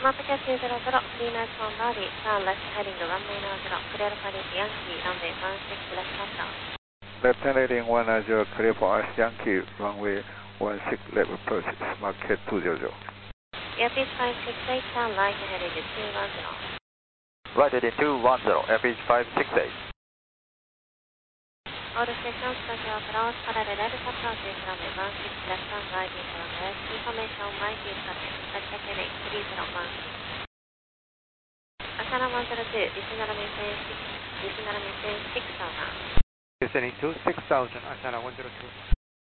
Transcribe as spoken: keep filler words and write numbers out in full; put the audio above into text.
Smart Catch two zero zero, three nice one Barbie, turn left heading runway nine zero, clear for Yankee, runway one six left touchdown. Left heading one nine zero, clear for us Yankee, runway one six left approach, Smart Catch two zero zero. Airfield five six eight, turn right heading two one zero. Right heading two one zero, Airfield five six eight. All stations, Tokyo approach, parallel approach is runway one six left turn right into runway, information Mikey Station, Tokyo heading three zero one. Asana one zero two, additional maintain six, additional maintain six thousand. Descending to six thousand, Asana one zero two.